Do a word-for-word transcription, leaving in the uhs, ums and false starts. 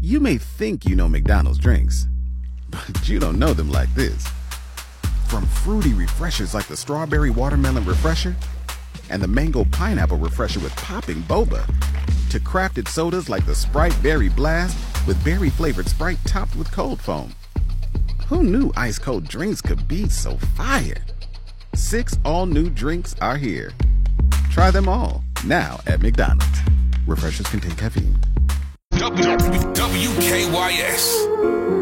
You may think you know McDonald's drinks, but you don't know them like this. From fruity refreshers like the Strawberry Watermelon Refresher and the Mango Pineapple Refresher with popping boba, to crafted sodas like the Sprite Berry Blast with berry-flavored Sprite topped with cold foam. Who knew ice-cold drinks could be so fire? Six all-new drinks are here. Try them all, now at McDonald's. Refreshers contain caffeine. W K Y S